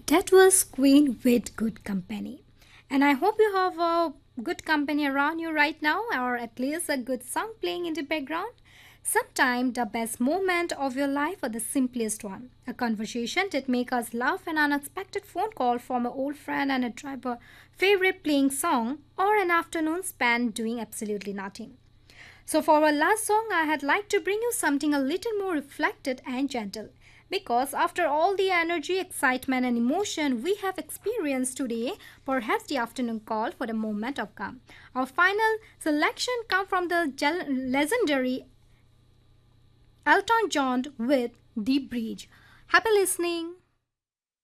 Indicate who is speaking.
Speaker 1: That was Queen with Good Company. And I hope you have a good company around you right now, or at least a good song playing in the background. Sometimes the best moment of your life are the simplest one. A conversation that make us laugh, an unexpected phone call from an old friend and a driver favorite playing song, or an afternoon spent doing absolutely nothing. So, for our last song, I had like to bring you something a little more reflected and gentle. Because after all the energy, excitement, and emotion we have experienced today, perhaps the afternoon call for the moment of calm. Our final selection comes from the legendary Elton John with The Bridge. Happy listening!